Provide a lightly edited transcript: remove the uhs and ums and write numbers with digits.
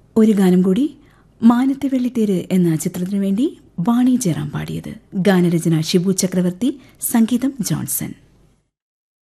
ഒരു ഗാനം കൂടി. മാനത്തെ വെള്ളിത്തേര് എന്ന ചിത്രത്തിനു വേണ്ടി വാണി ജയറാം പാടിയത്. ഗാനരചന ഷിബു ചക്രവർത്തി, സംഗീതം ജോൺസൺ.